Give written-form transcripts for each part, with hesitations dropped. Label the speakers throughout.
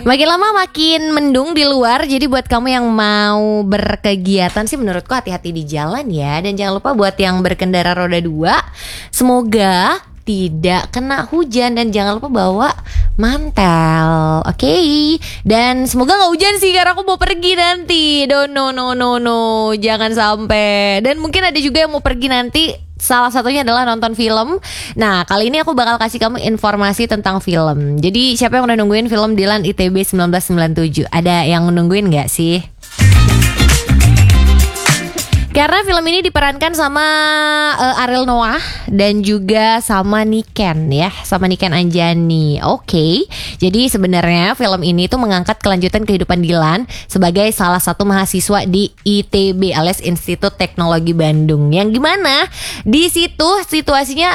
Speaker 1: Makin lama makin mendung di luar. Jadi buat kamu yang mau berkegiatan sih menurutku hati-hati di jalan ya. Dan jangan lupa buat yang berkendara roda 2, semoga tidak kena hujan. Dan jangan lupa bawa mantel, oke? Dan semoga gak hujan sih, karena aku mau pergi nanti. No, jangan sampai. Dan mungkin ada juga yang mau pergi nanti, salah satunya adalah nonton film. Nah, kali ini aku bakal kasih kamu informasi tentang film. Jadi siapa yang udah nungguin film Dilan ITB 1997? Ada yang nungguin gak sih? Karena film ini diperankan sama Ariel Noah dan juga sama Niken ya, sama Niken Anjani. Oke. Jadi sebenarnya film ini tuh mengangkat kelanjutan kehidupan Dilan sebagai salah satu mahasiswa di ITB alias Institut Teknologi Bandung. Yang gimana di situ situasinya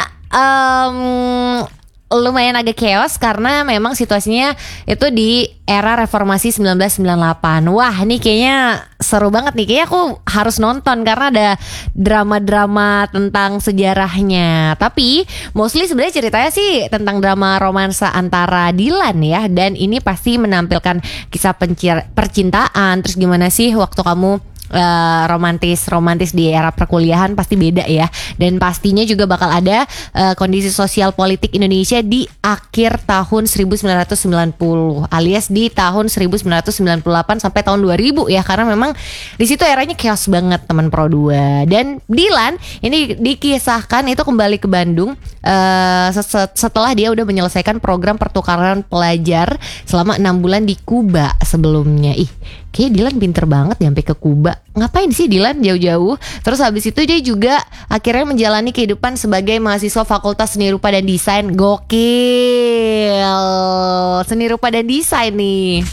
Speaker 1: lumayan agak chaos karena memang situasinya itu di era reformasi 1998. Wah, ini kayaknya seru banget nih. Kayaknya aku harus nonton karena ada drama-drama tentang sejarahnya. Tapi mostly sebenarnya ceritanya sih tentang drama romansa antara Dilan ya. Dan ini pasti menampilkan kisah percintaan. Terus gimana sih waktu kamu romantis di era perkuliahan, pasti beda ya. Dan pastinya juga bakal ada kondisi sosial politik Indonesia di akhir tahun 1990 alias di tahun 1998 sampai tahun 2000 ya, karena memang di situ eranya chaos banget teman Pro 2. Dan Dilan ini dikisahkan itu kembali ke Bandung setelah dia udah menyelesaikan program pertukaran pelajar selama 6 bulan di Kuba sebelumnya. Kayak Dilan pinter banget sampai ke Kuba. Ngapain sih Dilan jauh-jauh? Terus habis itu dia juga akhirnya menjalani kehidupan sebagai mahasiswa Fakultas Seni Rupa dan Desain. Gokil. Seni Rupa dan Desain nih.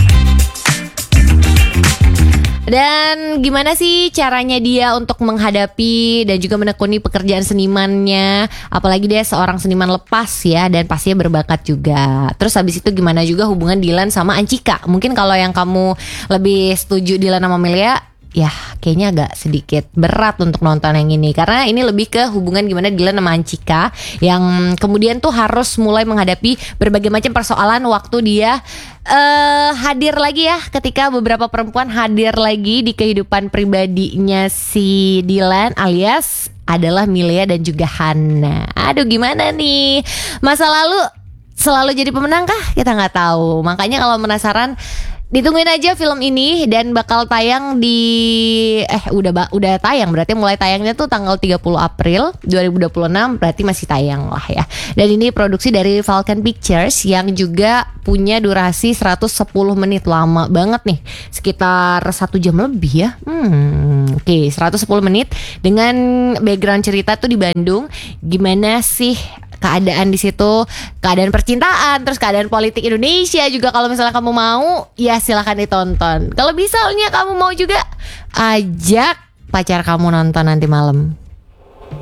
Speaker 1: Dan gimana sih caranya dia untuk menghadapi dan juga menekuni pekerjaan senimannya, apalagi dia seorang seniman lepas ya, dan pastinya berbakat juga. Terus habis itu gimana juga hubungan Dilan sama Ancika. Mungkin kalau yang kamu lebih setuju Dilan sama Melia, ya kayaknya agak sedikit berat untuk nonton yang ini, karena ini lebih ke hubungan gimana Dilan sama Ancika yang kemudian tuh harus mulai menghadapi berbagai macam persoalan waktu dia hadir lagi ya, ketika beberapa perempuan hadir lagi di kehidupan pribadinya si Dilan alias adalah Milea dan juga Hana. Aduh, gimana nih, masa lalu selalu jadi pemenang kah? Kita nggak tahu. Makanya kalau penasaran, ditungguin aja film ini dan bakal tayang di udah tayang, berarti mulai tayangnya tuh tanggal 30 April 2026, berarti masih tayang lah ya. Dan ini produksi dari Falcon Pictures yang juga punya durasi 110 menit, lama banget nih, sekitar 1 jam lebih ya. Oke, 110 menit dengan background cerita tuh di Bandung. Gimana sih keadaan di situ, keadaan percintaan, terus keadaan politik Indonesia juga. Kalau misalnya kamu mau, ya silakan ditonton. Kalau misalnya kamu mau juga, ajak pacar kamu nonton nanti malam.